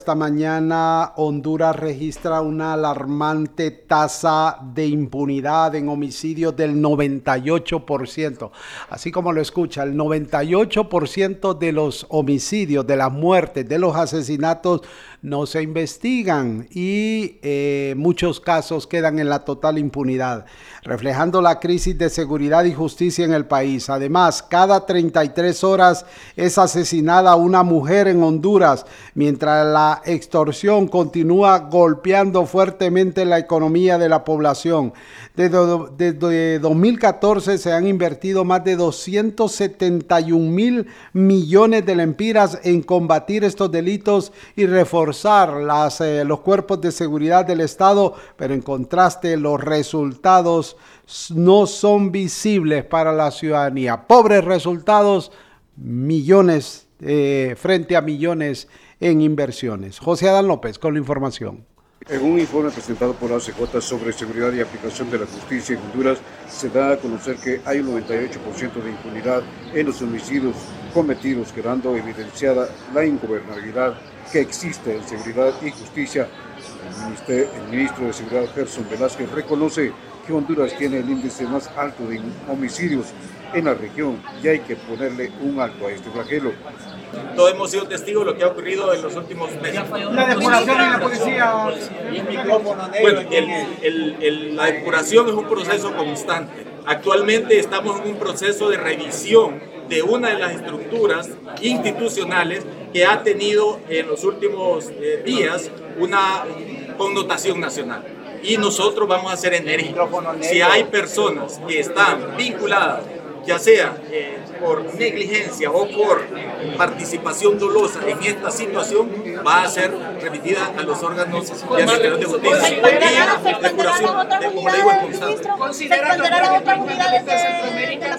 Esta mañana Honduras registra una alarmante tasa de impunidad en homicidios del 98%. Así como lo escucha, el 98% de los homicidios, de las muertes, de los asesinatos no se investigan y muchos casos quedan en la total impunidad, reflejando la crisis de seguridad y justicia en el país. Además, cada 33 horas es asesinada una mujer en Honduras, mientras la extorsión continúa golpeando fuertemente la economía de la población. Desde 2014 se han invertido más de 271 millones de lempiras en combatir estos delitos y reforzar los cuerpos de seguridad del Estado, pero en contraste los resultados no son visibles para la ciudadanía. Pobres resultados, millones frente a millones en inversiones. José Adán López con la información. En un informe presentado por la ACJ sobre seguridad y aplicación de la justicia en Honduras, se da a conocer que hay un 98% de impunidad en los homicidios cometidos, quedando evidenciada la ingobernabilidad que existe en seguridad y justicia. El ministro de Seguridad, Gerson Velázquez, reconoce que Honduras tiene el índice más alto de homicidios en la región y hay que ponerle un alto a este flagelo. Todos hemos sido testigos de lo que ha ocurrido en los últimos meses. La depuración en la policía. Bueno, la depuración es un proceso constante. Actualmente estamos en un proceso de revisión de una de las estructuras institucionales que ha tenido en los últimos días una connotación nacional. Y nosotros vamos a ser enérgicos. Si hay personas que están vinculadas, ya sea por negligencia o por participación dolosa en esta situación, va a ser remitida a los órganos de administración de justicia. ¿Se expandirán a otras unidades, ministro? ¿Se expandirán a otras unidades de la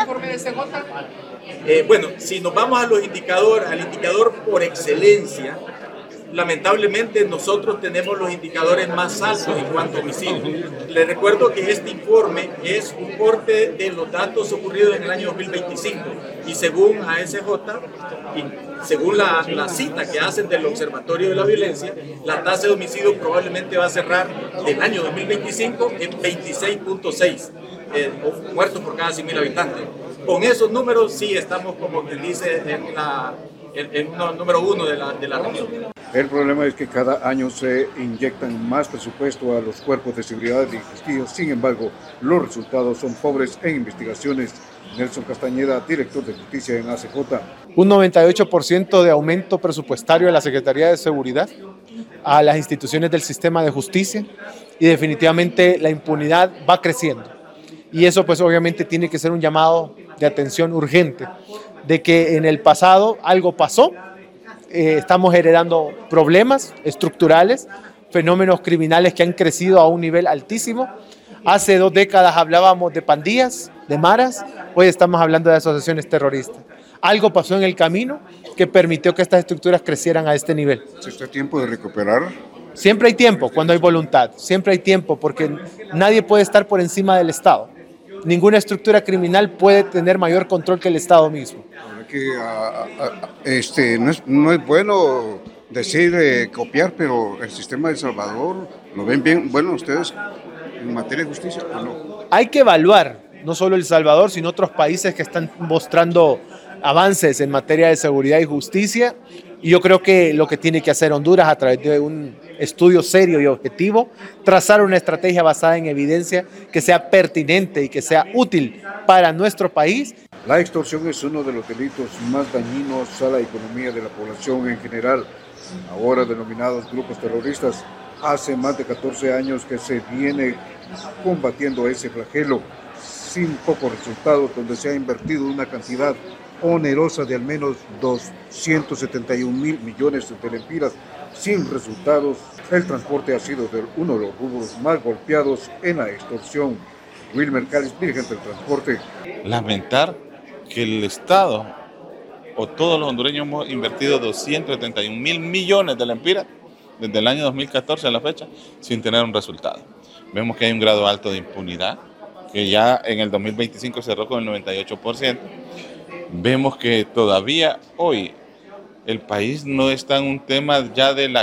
policía? Bueno, si nos vamos a los indicadores, al indicador por excelencia, lamentablemente nosotros tenemos los indicadores más altos en cuanto a homicidios. Les recuerdo que este informe es un corte de los datos ocurridos en el año 2025 y según ASJ y según la cita que hacen del Observatorio de la Violencia, la tasa de homicidio probablemente va a cerrar el año 2025 en 26.6 muertos por cada 100.000 habitantes. Con esos números sí estamos, como quien dice, en número uno de la región. El problema es que cada año se inyectan más presupuesto a los cuerpos de seguridad y justicia. Sin embargo, los resultados son pobres en investigaciones. Nelson Castañeda, director de justicia en ACJ. Un 98% de aumento presupuestario a la Secretaría de Seguridad, a las instituciones del sistema de justicia, y definitivamente la impunidad va creciendo. Y eso pues obviamente tiene que ser un llamado de atención urgente, de que en el pasado algo pasó, estamos heredando problemas estructurales, fenómenos criminales que han crecido a un nivel altísimo. Hace 2 décadas hablábamos de pandillas, de maras, hoy estamos hablando de asociaciones terroristas. Algo pasó en el camino que permitió que estas estructuras crecieran a este nivel. ¿Se está a tiempo de recuperar? Siempre hay tiempo cuando hay voluntad, siempre hay tiempo porque nadie puede estar por encima del Estado. Ninguna estructura criminal puede tener mayor control que el Estado mismo. No es bueno decir copiar, pero el sistema de El Salvador, ¿lo ven bien? Bueno, ustedes en materia de justicia, ¿o no? Hay que evaluar no solo El Salvador, sino otros países que están mostrando avances en materia de seguridad y justicia. Y yo creo que lo que tiene que hacer Honduras a través de un estudio serio y objetivo, trazar una estrategia basada en evidencia que sea pertinente y que sea útil para nuestro país. La extorsión es uno de los delitos más dañinos a la economía de la población en general, ahora denominados grupos terroristas. Hace más de 14 años que se viene combatiendo ese flagelo, sin pocos resultados, donde se ha invertido una cantidad onerosa de al menos 271 mil millones de lempiras, sin resultados. El transporte ha sido uno de los rubros más golpeados en la extorsión. Wilmer Cáliz, dirigente del transporte. Lamentar que el Estado o todos los hondureños hemos invertido 271 mil millones de lempiras desde el año 2014 a la fecha sin tener un resultado. Vemos que hay un grado alto de impunidad, que ya en el 2025 cerró con el 98%. Vemos que todavía hoy el país no está en un tema ya de la